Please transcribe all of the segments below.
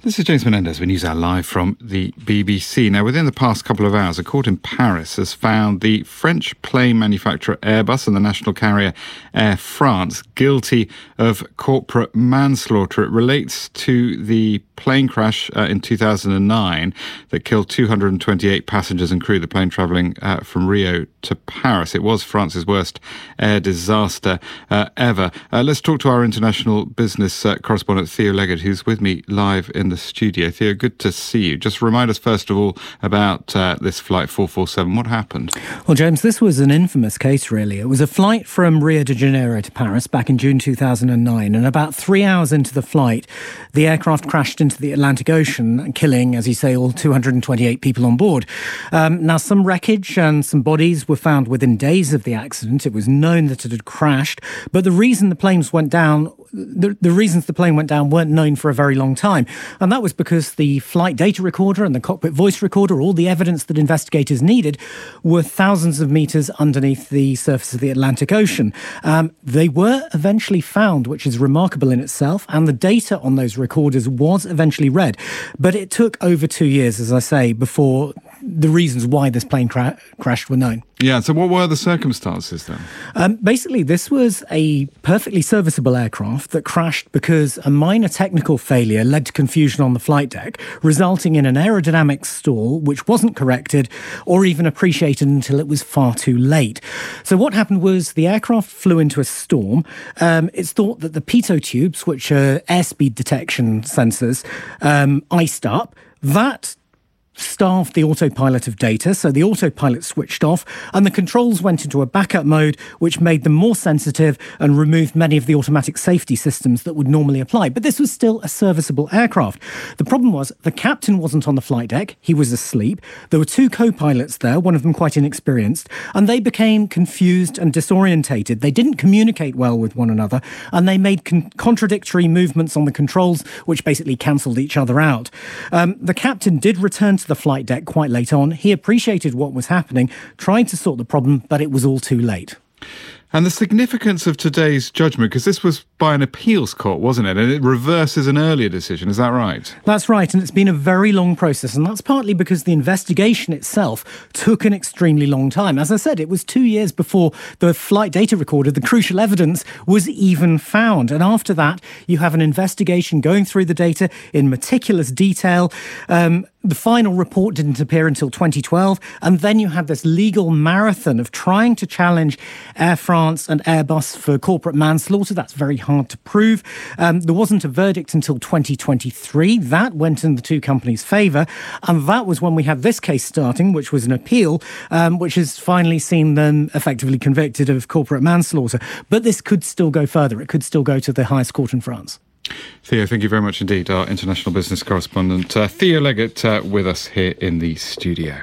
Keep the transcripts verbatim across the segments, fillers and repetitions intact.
This is James Menendez with NewsHour Live from the B B C. Now, within the past couple of hours, a court in Paris has found the French plane manufacturer Airbus and the national carrier Air France guilty of corporate manslaughter. It relates to the plane crash uh, in two thousand nine that killed two hundred twenty-eight passengers and crew, the plane travelling uh, from Rio to Paris. It was France's worst air disaster uh, ever. Uh, let's talk to our international business uh, correspondent, Theo Leggett, who's with me live in the studio. Theo, good to see you. Just remind us first of all about uh, this flight four forty-seven. What happened? Well, James, this was an infamous case, really. It was a flight from Rio de Janeiro to Paris back in June two thousand nine, and about three hours into the flight, the aircraft crashed into the Atlantic Ocean, killing, as you say, all two hundred twenty-eight people on board. Um, now, some wreckage and some bodies were found within days of the accident. It was known that it had crashed, but the reason the planes went down, the, the reasons the plane went down weren't known for a very long time. And that was because the flight data recorder and the cockpit voice recorder, all the evidence that investigators needed, were thousands of metres underneath the surface of the Atlantic Ocean. Um, they were eventually found, which is remarkable in itself, and the data on those recorders was eventually read. But it took over two years, as I say, before the reasons why this plane cra- crashed were known. Yeah, so what were the circumstances then? Um, basically, this was a perfectly serviceable aircraft that crashed because a minor technical failure led to confusion on the flight deck, resulting in an aerodynamic stall which wasn't corrected or even appreciated until it was far too late. So what happened was the aircraft flew into a storm. Um, it's thought that the pitot tubes, which are airspeed detection sensors, um, iced up. That starved the autopilot of data, so the autopilot switched off and the controls went into a backup mode, which made them more sensitive and removed many of the automatic safety systems that would normally apply. But this was still a serviceable aircraft. The problem was the captain wasn't on the flight deck. He was asleep. There were two co-pilots there, one of them quite inexperienced, and they became confused and disorientated. They didn't communicate well with one another, and they made con- contradictory movements on the controls, which basically cancelled each other out. Um, the captain did return to the flight deck quite late on. He appreciated what was happening, tried to sort the problem, but it was all too late. And the significance of today's judgment, because this was by an appeals court, wasn't it? And it reverses an earlier decision, is that right? That's right, and it's been a very long process, and that's partly because the investigation itself took an extremely long time. As I said, it was two years before the flight data recorder, the crucial evidence, was even found. And after that, you have an investigation going through the data in meticulous detail. Um, the final report didn't appear until twenty twelve, and then you had this legal marathon of trying to challenge Air France and Airbus for corporate manslaughter. That's very hard to prove. Um, there wasn't a verdict until twenty twenty-three. That went in the two companies' favour, and that was when we had this case starting, which was an appeal, um, which has finally seen them effectively convicted of corporate manslaughter. But this could still go further. It could still go to the highest court in France. Theo, thank you very much indeed. Our international business correspondent, uh, Theo Leggett, uh, with us here in the studio.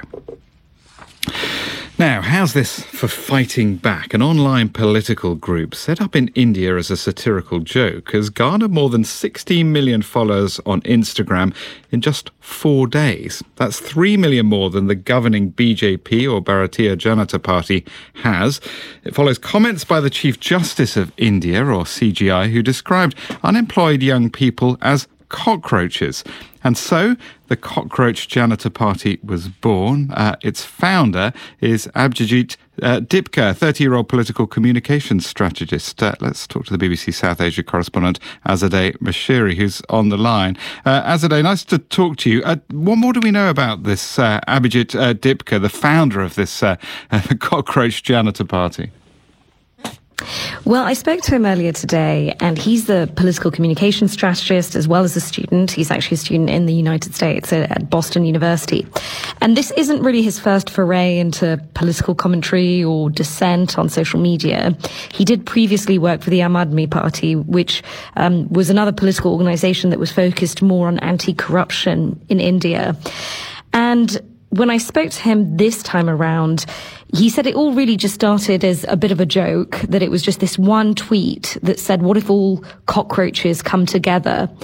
Now, how's this for fighting back? An online political group set up in India as a satirical joke has garnered more than sixteen million followers on Instagram in just four days. That's three million more than the governing B J P or Bharatiya Janata Party has. It follows comments by the Chief Justice of India, or C G I, who described unemployed young people as cockroaches. And so the Cockroach Janata Party was born. Uh, its founder is Abhijit uh, Dipka, a thirty-year-old political communications strategist. Uh, let's talk to the B B C South Asia correspondent Azadeh Mashiri, who's on the line. Uh, Azadeh, nice to talk to you. Uh, what more do we know about this uh, Abhijit uh, Dipka, the founder of this uh, uh, Cockroach Janata Party? Well, I spoke to him earlier today, and he's the political communication strategist as well as a student. He's actually a student in the United States at Boston University. And this isn't really his first foray into political commentary or dissent on social media. He did previously work for the Aam Aadmi Party, which um, was another political organization that was focused more on anti-corruption in India. And when I spoke to him this time around, he said it all really just started as a bit of a joke, that it was just this one tweet that said, what if all cockroaches come together?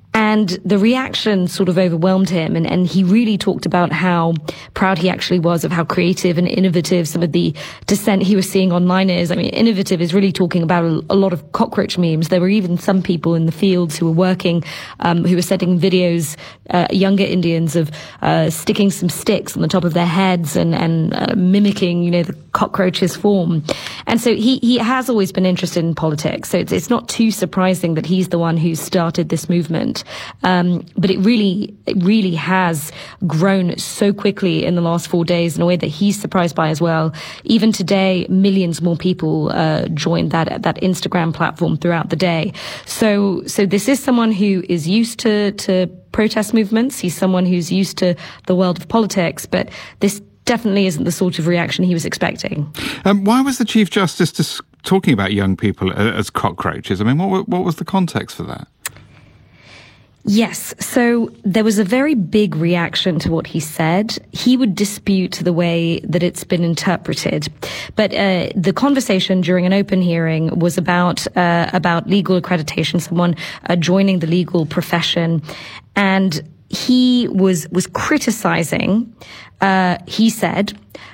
And the reaction sort of overwhelmed him. And, and he really talked about how proud he actually was of how creative and innovative some of the dissent he was seeing online is. I mean, innovative is really talking about a, a lot of cockroach memes. There were even some people in the fields who were working, um, who were sending videos, uh, younger Indians, of uh, sticking some sticks on the top of their heads and, and uh, mimicking, you know, the cockroach's form. And so he, he has always been interested in politics. So it's, it's not too surprising that he's the one who started this movement. Um, but it really, it really has grown so quickly in the last four days in a way that he's surprised by as well. Even today, millions more people uh, joined that that Instagram platform throughout the day. So, so this is someone who is used to to protest movements. He's someone who's used to the world of politics, but this definitely isn't the sort of reaction he was expecting. Um, why was the Chief Justice dis- talking about young people as cockroaches? I mean, what what was the context for that? Yes. So there was a very big reaction to what he said. He would dispute the way that it's been interpreted. But uh, the conversation during an open hearing was about uh, about legal accreditation, someone uh, joining the legal profession. And he was was criticizing, uh, he said,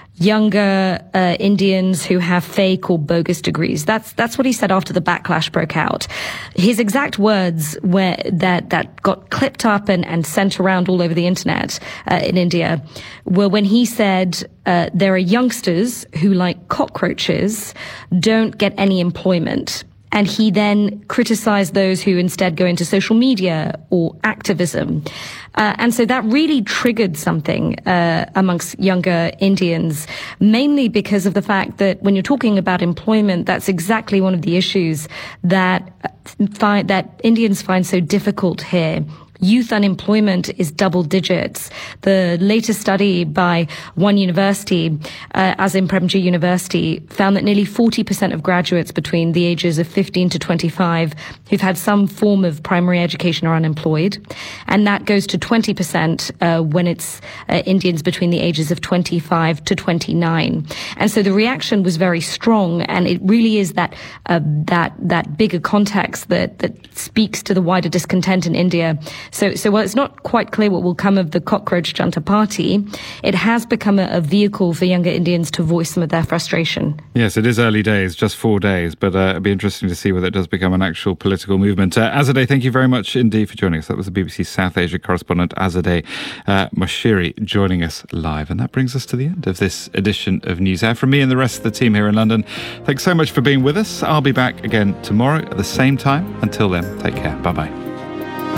younger uh, Indians who have fake or bogus degrees. That's that's what he said after the backlash broke out. His exact words were that that got clipped up and, and sent around all over the internet uh, in India were when he said uh, there are youngsters who, like cockroaches, don't get any employment. And he then criticized those who instead go into social media or activism. Uh, and so that really triggered something uh, amongst younger Indians, mainly because of the fact that when you're talking about employment, that's exactly one of the issues that find, that Indians find so difficult here. Youth unemployment is double digits. The latest study by one university, uh, as in Premji University, found that nearly forty percent of graduates between the ages of fifteen to twenty-five who've had some form of primary education are unemployed. And that goes to twenty percent uh, when it's uh, Indians between the ages of twenty-five to twenty-nine. And so the reaction was very strong, and it really is that uh, that that bigger context that, that speaks to the wider discontent in India. So, so while it's not quite clear what will come of the Cockroach Junta Party, it has become a, a vehicle for younger Indians to voice some of their frustration. Yes, it is early days, just four days, but uh, it'd be interesting to see whether it does become an actual political movement. Uh, Azadeh, thank you very much indeed for joining us. That was the B B C South Asia correspondent Azadeh uh, Moshiri joining us live. And that brings us to the end of this edition of NewsHour. From me and the rest of the team here in London, thanks so much for being with us. I'll be back again tomorrow at the same time. Until then, take care. Bye-bye.